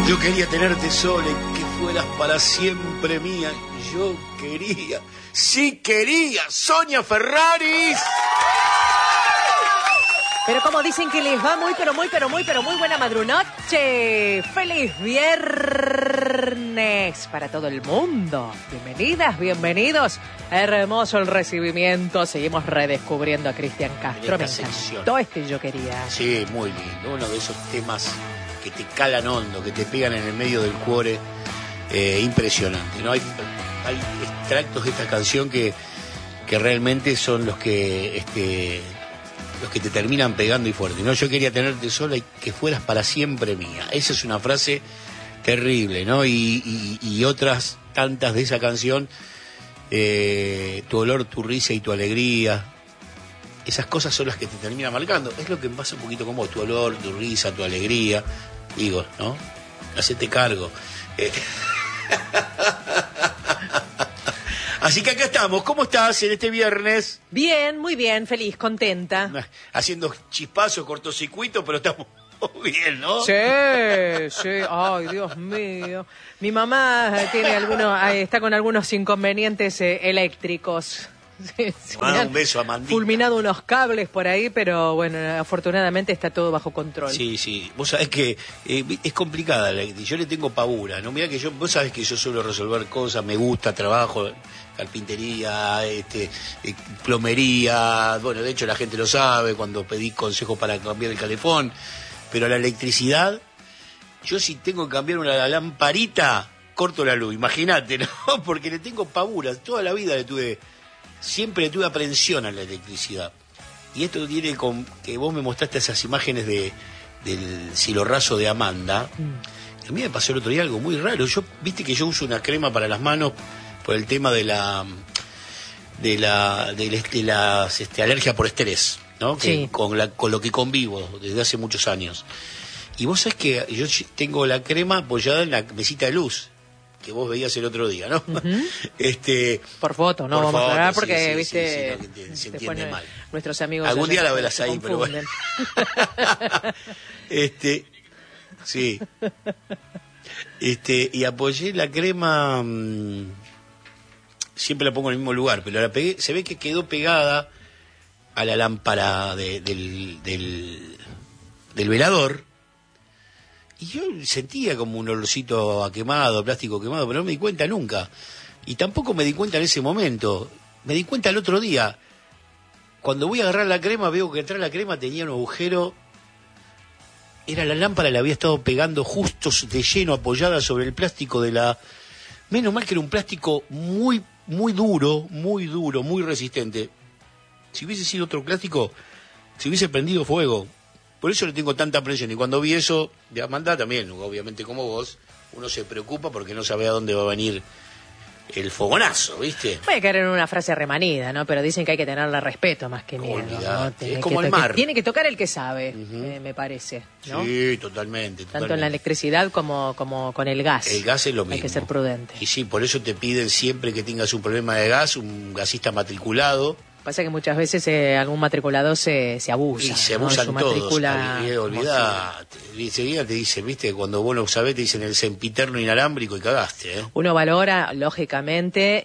Yo quería tenerte sola y que fueras para siempre mía. Yo quería, sí quería, Sonia Ferraris. Pero como dicen que les va muy buena madrunoche. ¡Feliz viernes para todo el mundo! Bienvenidas, bienvenidos. Hermoso el recibimiento. Seguimos redescubriendo a Cristian Castro. Me encantó este Yo Quería. Sí, muy lindo. Uno de esos temas que te calan hondo, que te pegan en el medio del cuore. Impresionante, ¿no? Hay extractos de esta canción que realmente son los que te terminan pegando y fuerte, ¿no? Yo quería tenerte sola y que fueras para siempre mía. Esa es una frase terrible, ¿no? Y otras tantas de esa canción, tu olor, tu risa y tu alegría. Esas cosas son las que te terminan marcando. Es lo que me pasa un poquito como tu olor, tu risa, tu alegría. Digo, ¿no? Hacete cargo. Así que acá estamos. ¿Cómo estás en este viernes? Bien, muy bien, feliz, contenta. Haciendo chispazos, cortocircuito, pero estamos bien, ¿no? Sí. Ay, Dios mío. Mi mamá está con algunos inconvenientes eléctricos. Sí, un beso a Mandita. Fulminado unos cables por ahí, pero bueno, afortunadamente está todo bajo control. Sí. Vos sabés que es complicada la electricidad. Yo le tengo pavura, ¿no? Mirá que vos sabés que yo suelo resolver cosas, me gusta, trabajo, carpintería, plomería. Bueno, de hecho la gente lo sabe cuando pedí consejos para cambiar el calefón. Pero la electricidad, yo si tengo que cambiar una lamparita, corto la luz, imagínate, ¿no? Porque le tengo pavura. Toda la vida siempre tuve aprensión a la electricidad. Y esto tiene con que vos me mostraste esas imágenes del cielo raso de Amanda. A mí me pasó el otro día algo muy raro. Viste que yo uso una crema para las manos por el tema de las alergias por estrés, ¿no? Sí. Con lo que convivo desde hace muchos años. Y vos sabés que yo tengo la crema apoyada en la mesita de luz que vos veías el otro día, ¿no? Uh-huh. Por foto, ¿no? Vamos a aclarar porque, sí, viste, no, se entiende mal. Nuestros amigos... Algún día la verás ahí, pero bueno. Sí. Y apoyé la crema, siempre la pongo en el mismo lugar, pero la pegué, se ve que quedó pegada a la lámpara del velador. Y yo sentía como un olorcito a quemado, plástico quemado, pero no me di cuenta nunca. Y tampoco me di cuenta en ese momento. Me di cuenta el otro día. Cuando voy a agarrar la crema, veo que atrás de la crema tenía un agujero. Era la lámpara, la había estado pegando justo de lleno, apoyada sobre el plástico de la... Menos mal que era un plástico muy duro, muy resistente. Si hubiese sido otro plástico, se hubiese prendido fuego. Por eso le tengo tanta presión. Y cuando vi eso de Amanda también, obviamente como vos, uno se preocupa porque no sabe a dónde va a venir el fogonazo, ¿viste? Puede caer en una frase remanida, ¿no? Pero dicen que hay que tenerle respeto más que miedo, ¿no? Es como el mar. Tiene que tocar el que sabe, me parece, ¿no? Sí, totalmente. Tanto en la electricidad como con el gas. El gas es lo mismo. Hay que ser prudente. Y sí, por eso te piden siempre que tengas un problema de gas, un gasista matriculado. Pasa que muchas veces algún matriculado se abusa. Y se abusan ¿no? todos. Olvidate. Enseguida te dicen, ¿viste? Cuando vos no sabés, te dicen el sempiterno inalámbrico y cagaste, ¿eh? Uno valora, lógicamente,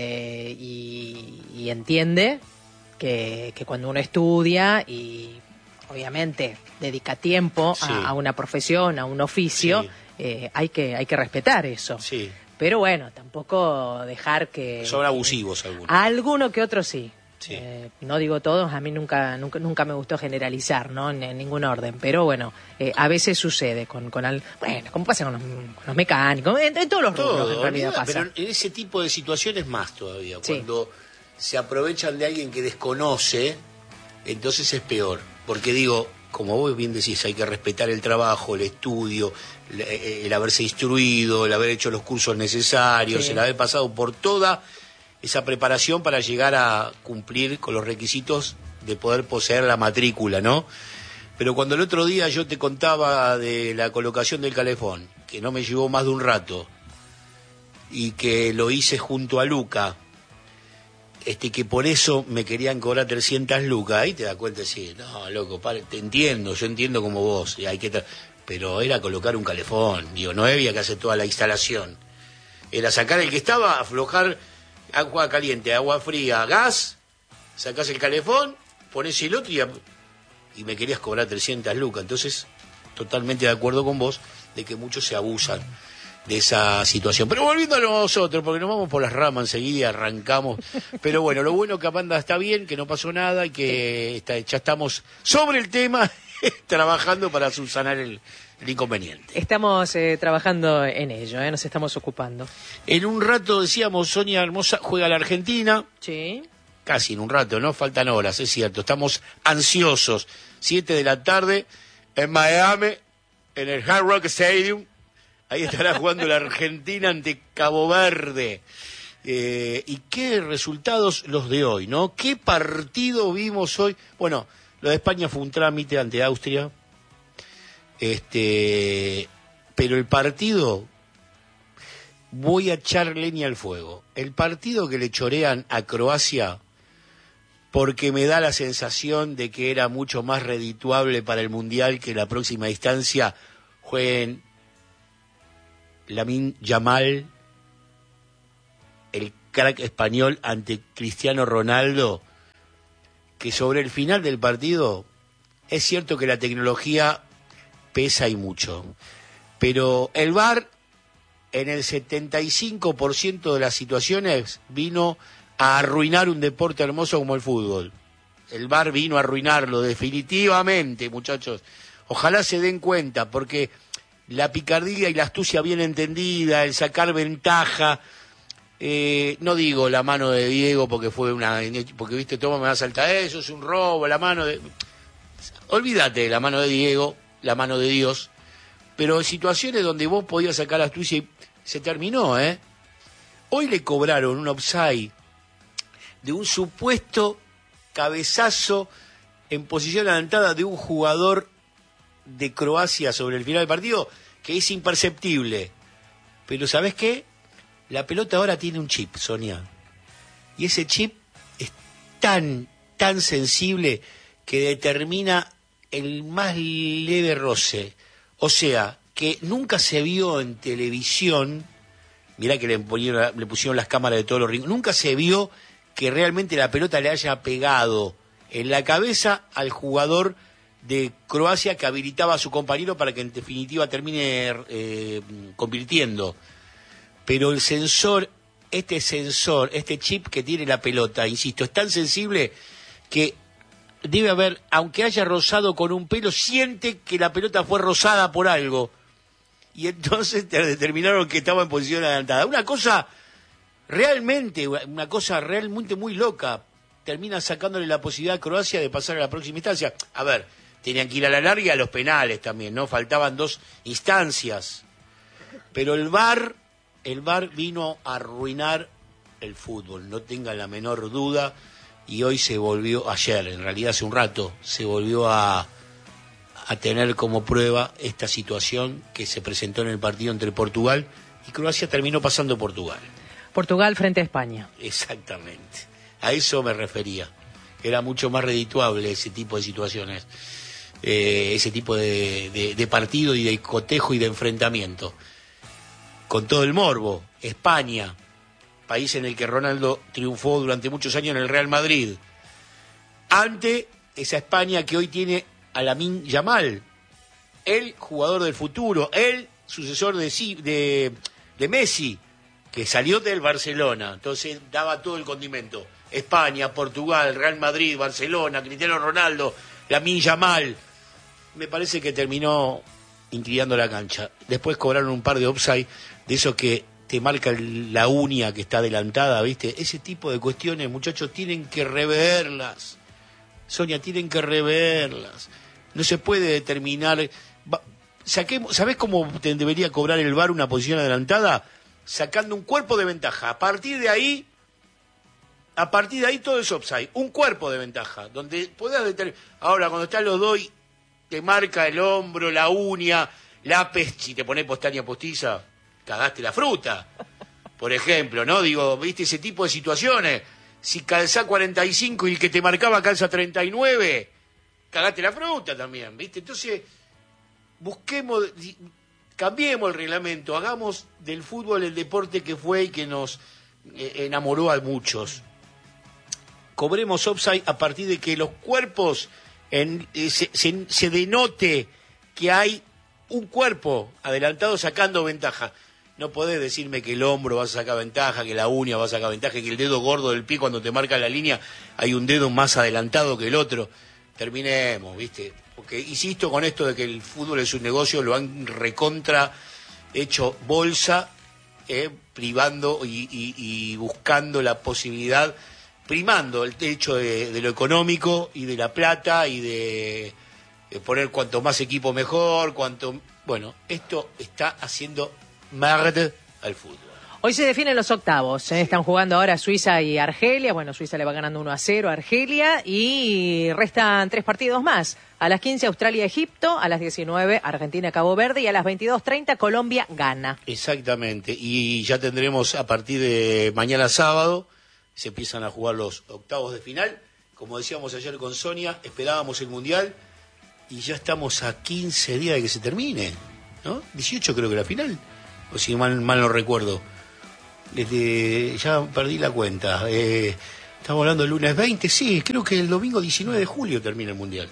y entiende que cuando uno estudia y, obviamente, dedica tiempo a una profesión, a un oficio, hay que respetar eso. Sí. Pero bueno, tampoco dejar que... Son abusivos algunos. Alguno que otro sí. Sí. No digo todos, a mí nunca me gustó generalizar, ¿no? En ningún orden, pero bueno, a veces sucede como pasa con los mecánicos, en todos los rubros en realidad pasa. Pero en ese tipo de situaciones más todavía, sí. Cuando se aprovechan de alguien que desconoce, entonces es peor, porque digo, como vos bien decís, hay que respetar el trabajo, el estudio, el haberse instruido, el haber hecho los cursos necesarios, el haber pasado por toda esa preparación para llegar a cumplir con los requisitos de poder poseer la matrícula, ¿no? Pero cuando el otro día yo te contaba de la colocación del calefón, que no me llevó más de un rato, y que lo hice junto a Luca, que por eso me querían cobrar 300 lucas, ahí te das cuenta, sí, no, loco, yo entiendo como vos, pero era colocar un calefón, digo, no había que hacer toda la instalación. Era sacar el que estaba, aflojar agua caliente, agua fría, gas, sacás el calefón, ponés el otro y me querías cobrar 300 lucas. Entonces, totalmente de acuerdo con vos de que muchos se abusan de esa situación. Pero volviendo a nosotros, porque nos vamos por las ramas enseguida y arrancamos. Pero bueno, lo bueno que Amanda está bien, que no pasó nada y que ya estamos sobre el tema trabajando para subsanar el inconveniente. Estamos trabajando en ello, nos estamos ocupando. En un rato, decíamos, Sonia Hermosa juega la Argentina. Sí. Casi en un rato, ¿no? Faltan horas, es cierto. Estamos ansiosos. 7 de la tarde en Miami, en el Hard Rock Stadium. Ahí estará jugando la Argentina ante Cabo Verde. ¿Y qué resultados los de hoy, no? ¿Qué partido vimos hoy? Bueno, lo de España fue un trámite ante Austria. Pero el partido, voy a echar leña al fuego. El partido que le chorean a Croacia, porque me da la sensación de que era mucho más redituable para el Mundial que la próxima instancia jueguen Lamine Yamal, el crack español, ante Cristiano Ronaldo, que sobre el final del partido es cierto que la tecnología pesa y mucho, pero el VAR en el 75% de las situaciones vino a arruinar un deporte hermoso como el fútbol. El VAR vino a arruinarlo definitivamente, muchachos. Ojalá se den cuenta, porque la picardía y la astucia bien entendida, el sacar ventaja, no digo la mano de Diego porque porque viste, toma, me va a saltar eso, es un robo, la mano de... Olvídate de la mano de Diego, la mano de Dios, pero en situaciones donde vos podías sacar la astucia y se terminó, Hoy le cobraron un offside de un supuesto cabezazo en posición adelantada de un jugador de Croacia sobre el final del partido, que es imperceptible. Pero ¿sabés qué? La pelota ahora tiene un chip, Sonia. Y ese chip es tan sensible que determina el más leve roce. O sea, que nunca se vio en televisión, mirá que le pusieron las cámaras de todos los rincones, nunca se vio que realmente la pelota le haya pegado en la cabeza al jugador de Croacia que habilitaba a su compañero para que en definitiva termine convirtiendo. Pero el sensor, este chip que tiene la pelota, insisto, es tan sensible que debe haber, aunque haya rozado con un pelo, siente que la pelota fue rozada por algo. Y entonces determinaron que estaba en posición adelantada. Una cosa realmente muy loca. Termina sacándole la posibilidad a Croacia de pasar a la próxima instancia. A ver, tenían que ir a la larga y a los penales también, ¿no? Faltaban 2 instancias. Pero el VAR vino a arruinar el fútbol, no tengan la menor duda. Y hoy ayer, en realidad hace un rato, se volvió a tener como prueba esta situación que se presentó en el partido entre Portugal y Croacia. Terminó pasando Portugal. Portugal frente a España. Exactamente. A eso me refería. Era mucho más redituable ese tipo de situaciones, ese tipo de partido y de cotejo y de enfrentamiento. Con todo el morbo, España, país en el que Ronaldo triunfó durante muchos años en el Real Madrid, ante esa España que hoy tiene a Lamine Yamal, el jugador del futuro, el sucesor de Messi, que salió del Barcelona, entonces daba todo el condimento. España, Portugal, Real Madrid, Barcelona, Cristiano Ronaldo, Lamine Yamal. Me parece que terminó inclinando la cancha. Después cobraron un par de offside, de esos que te marca la uña que está adelantada, ¿viste? Ese tipo de cuestiones, muchachos, tienen que reverlas. Sonia, tienen que reverlas. No se puede determinar... ¿Sabés cómo debería cobrar el VAR una posición adelantada? Sacando un cuerpo de ventaja. A partir de ahí todo es offside. Un cuerpo de ventaja, donde puedas determinar... Ahora, cuando están los dos, te marca el hombro, la uña, si te pones pestaña postiza, cagaste la fruta. Por ejemplo, ¿no? Digo, ¿viste ese tipo de situaciones? Si calzás 45 y el que te marcaba calza 39, cagaste la fruta también, ¿viste? Entonces, cambiemos el reglamento, hagamos del fútbol el deporte que fue y que nos enamoró a muchos. Cobremos offside a partir de que los cuerpos se denote que hay un cuerpo adelantado sacando ventaja. No podés decirme que el hombro va a sacar ventaja, que la uña va a sacar ventaja, que el dedo gordo del pie cuando te marca la línea hay un dedo más adelantado que el otro. Terminemos, ¿viste? Porque insisto con esto de que el fútbol es un negocio, lo han recontra hecho bolsa, privando y buscando la posibilidad, primando el hecho de lo económico y de la plata y de poner cuanto más equipo mejor, bueno, esto está haciendo merde al fútbol. Hoy se definen los octavos, están jugando ahora Suiza y Argelia, bueno, Suiza le va ganando 1-0 a Argelia y restan 3 partidos más. A las 15 Australia-Egipto, a las 19 Argentina-Cabo Verde y a las 22:30 Colombia-Ghana. Exactamente, y ya tendremos a partir de mañana sábado, se empiezan a jugar los octavos de final. Como decíamos ayer con Sonia, esperábamos el Mundial y ya estamos a 15 días de que se termine, ¿no? 18 creo que la final, o si mal no recuerdo. Ya perdí la cuenta. Estamos hablando del lunes 20, sí, creo que el domingo 19 de julio termina el Mundial.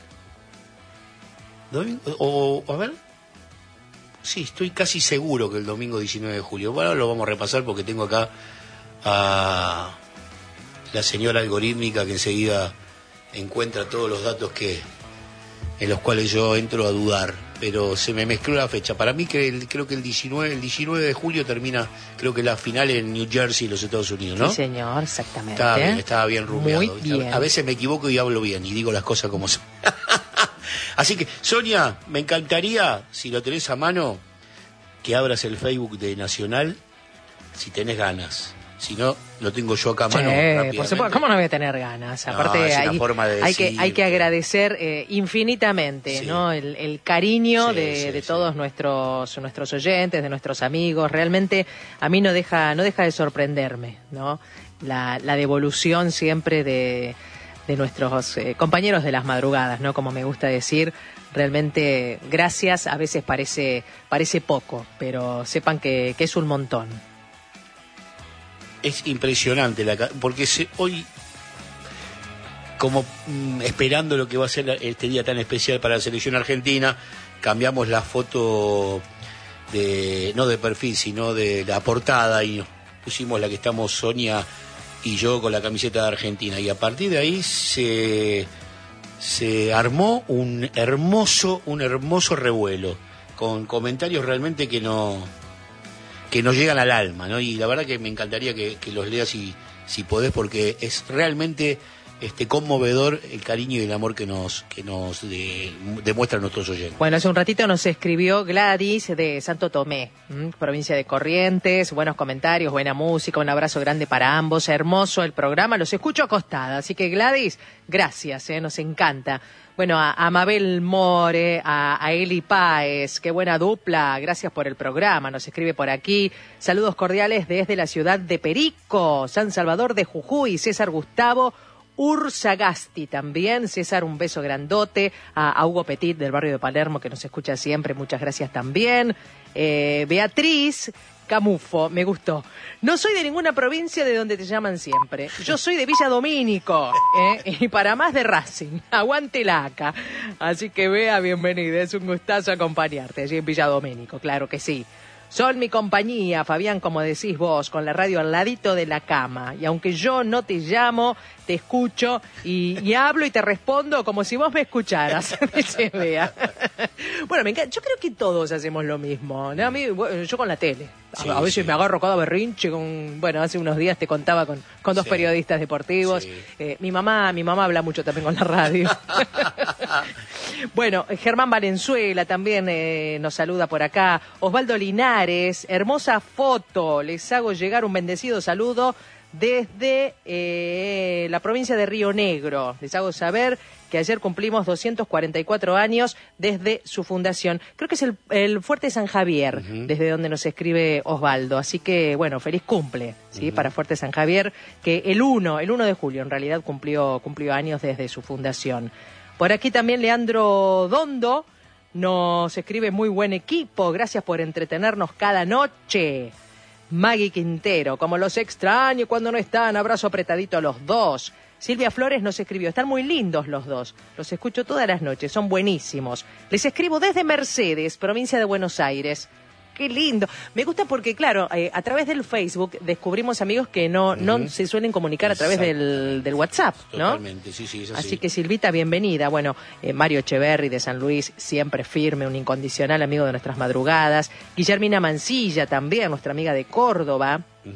A ver. Sí, estoy casi seguro que el domingo 19 de julio. Bueno, lo vamos a repasar porque tengo acá a la señora algorítmica que enseguida encuentra todos los datos en los cuales yo entro a dudar, pero se me mezcló la fecha. Para mí creo que el 19 de julio termina, creo que la final en New Jersey, los Estados Unidos, ¿no? Sí, señor, exactamente. Estaba bien rumiado. Muy bien. A veces me equivoco y hablo bien y digo las cosas como son. Así que, Sonia, me encantaría, si lo tenés a mano, que abras el Facebook de Nacional, si tenés ganas. Si no, lo tengo yo acá a mano. Por supuesto, ¿cómo no voy a tener ganas? Aparte, hay que agradecer infinitamente, sí, ¿no? El cariño sí, de todos nuestros oyentes, de nuestros amigos. Realmente a mí no deja de sorprenderme, ¿no? La devolución siempre de nuestros compañeros de las madrugadas, ¿no? Como me gusta decir. Realmente, gracias. A veces parece poco, pero sepan que es un montón. Es impresionante, porque hoy, como esperando lo que va a ser este día tan especial para la selección argentina, cambiamos la foto no de perfil, sino de la portada y nos pusimos la que estamos Sonia y yo con la camiseta de Argentina. Y a partir de ahí se armó un hermoso revuelo, con comentarios realmente que nos llegan al alma, ¿no? Y la verdad que me encantaría que los leas si podés, porque es realmente conmovedor el cariño y el amor que nos demuestran nuestros oyentes. Bueno, hace un ratito nos escribió Gladys de Santo Tomé, provincia de Corrientes. Buenos comentarios, buena música, un abrazo grande para ambos. Hermoso el programa, los escucho acostada. Así que Gladys, gracias, nos encanta. Bueno, a Mabel More, a Eli Páez, qué buena dupla, gracias por el programa, nos escribe por aquí. Saludos cordiales desde la ciudad de Perico, San Salvador de Jujuy, César Gustavo Ursagasti también. César, un beso grandote. A Hugo Petit del barrio de Palermo, que nos escucha siempre, muchas gracias también. Beatriz Camufo, me gustó. No soy de ninguna provincia de donde te llaman siempre. Yo soy de Villa Domínico, y para más de Racing. Aguante la ACA. Así que Bea, bienvenida. Es un gustazo acompañarte allí en Villa Domínico, claro que sí. Son mi compañía, Fabián, como decís vos, con la radio al ladito de la cama. Y aunque yo no te llamo, te escucho y hablo y te respondo como si vos me escucharas. Dice Bea. Bueno, me encanta. Yo creo que todos hacemos lo mismo, ¿no? A mí, yo con la tele. A veces me agarro cada berrinche hace unos días te contaba con dos periodistas deportivos. Sí. Mi mamá habla mucho también con la radio. Bueno, Germán Valenzuela también nos saluda por acá. Osvaldo Linares, hermosa foto. Les hago llegar un bendecido saludo desde la provincia de Río Negro. Les hago saber que ayer cumplimos 244 años desde su fundación. Creo que es el Fuerte San Javier, desde donde nos escribe Osvaldo. Así que, bueno, feliz cumple, ¿sí? Para Fuerte San Javier, que el 1 de julio en realidad cumplió años desde su fundación. Por aquí también Leandro Dondo nos escribe muy buen equipo, gracias por entretenernos cada noche. Maggie Quintero, como los extraño cuando no están, abrazo apretadito a los dos. Silvia Flores nos escribió, están muy lindos los dos, los escucho todas las noches, son buenísimos. Les escribo desde Mercedes, provincia de Buenos Aires. Qué lindo. Me gusta porque, claro, a través del Facebook descubrimos amigos que no se suelen comunicar a través del WhatsApp, ¿no? Totalmente, sí, es así. Así que, Silvita, bienvenida. Bueno, Mario Echeverry de San Luis, siempre firme, un incondicional amigo de nuestras madrugadas. Guillermina Mancilla también, nuestra amiga de Córdoba.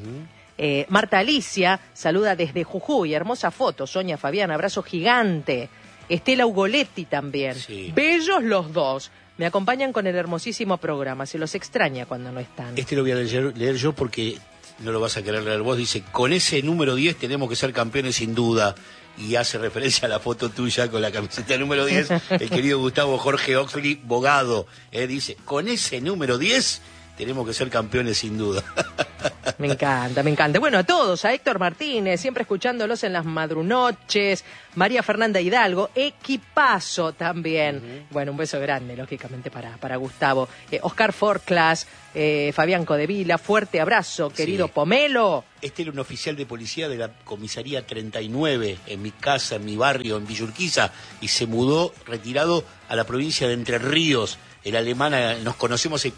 Marta Alicia saluda desde Jujuy, hermosa foto. Sonia Fabián, abrazo gigante. Estela Ugoletti también. Sí. Bellos los dos. Me acompañan con el hermosísimo programa. Se los extraña cuando no están. Este lo voy a leer yo porque no lo vas a querer leer vos. Dice, con ese número 10 tenemos que ser campeones sin duda. Y hace referencia a la foto tuya con la camiseta número 10. El querido Gustavo Jorge Oxley Bogado. Dice, con ese número 10 tenemos que ser campeones sin duda. Me encanta, me encanta. Bueno, a todos, a Héctor Martínez, siempre escuchándolos en las madrunoches, María Fernanda Hidalgo, equipazo también. Bueno, un beso grande, lógicamente, para Gustavo. Oscar Forclas, Fabián Codevila, fuerte abrazo, querido Pomelo. Este era un oficial de policía de la comisaría 39, en mi casa, en mi barrio, en Villurquiza, y se mudó retirado a la provincia de Entre Ríos. El alemán, nos conocemos hace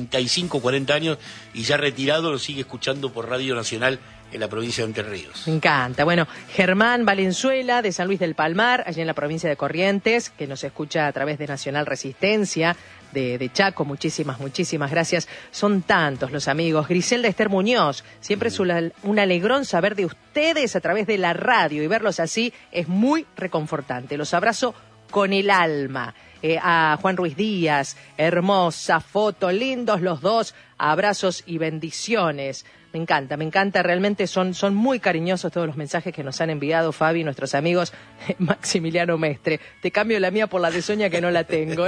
35, 40 años y ya retirado lo sigue escuchando por Radio Nacional en la provincia de Entre Ríos. Me encanta. Bueno, Germán Valenzuela de San Luis del Palmar, allí en la provincia de Corrientes, que nos escucha a través de Nacional Resistencia, de Chaco, muchísimas gracias. Son tantos los amigos. Griselda Esther Muñoz, siempre es un alegrón saber de ustedes a través de la radio y verlos así es muy reconfortante. Los abrazo con el alma. A Juan Ruiz Díaz, hermosa foto, lindos los dos, abrazos y bendiciones. Me encanta, realmente son muy cariñosos todos los mensajes que nos han enviado, Fabi, nuestros amigos. Maximiliano Mestre, te cambio la mía por la de Sonia que no la tengo.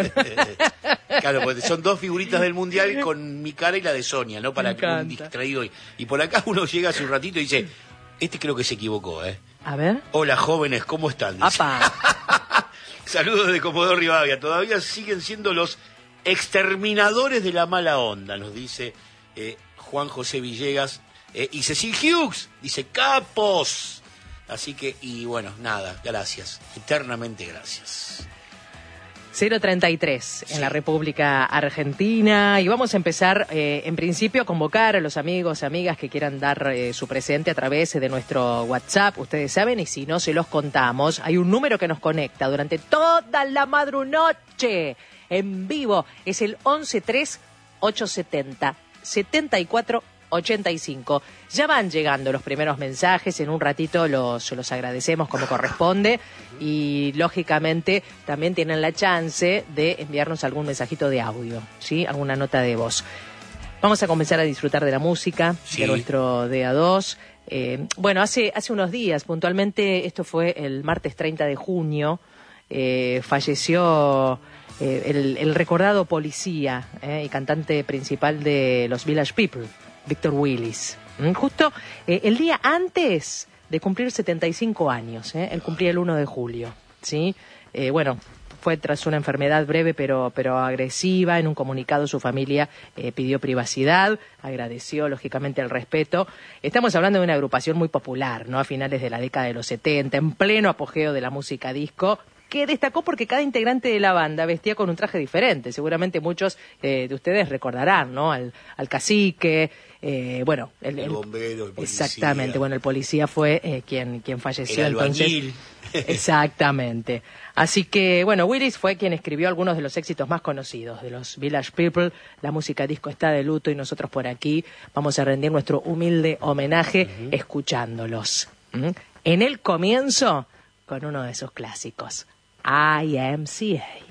Claro, porque son dos figuritas del Mundial con mi cara y la de Sonia, ¿no? Para que un distraído. Y por acá uno llega hace un ratito y dice, este creo que se equivocó, ¿eh? A ver. Hola, jóvenes, ¿cómo están? Dice. ¡Apa! Saludos de Comodoro Rivadavia. Todavía siguen siendo los exterminadores de la mala onda, nos dice Juan José Villegas. Y Cecil Hughes dice, capos. Así que, y bueno, nada, gracias. Eternamente gracias. 033 en la República Argentina y vamos a empezar en principio a convocar a los amigos, amigas que quieran dar su presente a través de nuestro WhatsApp, ustedes saben, y si no se los contamos, hay un número que nos conecta durante toda la madrunoche en vivo, es el 113870-7485. Ya van llegando los primeros mensajes, en un ratito los agradecemos como corresponde y lógicamente también tienen la chance de enviarnos algún mensajito de audio, ¿sí? Alguna nota de voz. Vamos a comenzar a disfrutar de la música, de nuestro DA2. Bueno, hace unos días, puntualmente, esto fue el martes 30 de junio, falleció el recordado policía y cantante principal de los Village People, Víctor Willis. Justo el día antes de cumplir 75 años, él cumplía el 1 de julio, ¿sí? Bueno, fue tras una enfermedad breve pero agresiva. En un comunicado su familia pidió privacidad, agradeció lógicamente el respeto. Estamos hablando de una agrupación muy popular, ¿no? A finales de la década de los 70, en pleno apogeo de la música disco, que destacó porque cada integrante de la banda vestía con un traje diferente. Seguramente muchos de ustedes recordarán, ¿no? Al cacique, bueno, el bombero, el policía. Exactamente, bueno, el policía fue quien falleció. El albañil. Entonces, exactamente. Así que, bueno, Willis fue quien escribió algunos de los éxitos más conocidos de los Village People. La música disco está de luto y nosotros por aquí vamos a rendir nuestro humilde homenaje escuchándolos. En el comienzo, con uno de sus clásicos, IMCA.